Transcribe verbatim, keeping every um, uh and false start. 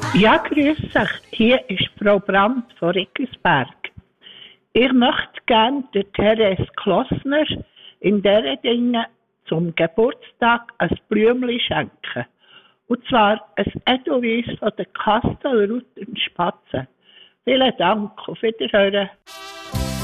Ja, grüß euch. Hier ist Frau Brandt von Riggisberg. Ich möchte gerne der Therese Klossner in dieser Dinge zum Geburtstag ein Blümchen schenken. Und zwar ein Edelweiss von der Kastelruther Spatzen. Vielen Dank. Auf Wiederhören.